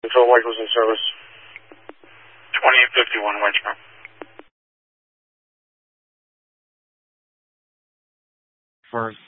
Control White was in service. 2851 Wedgmore. First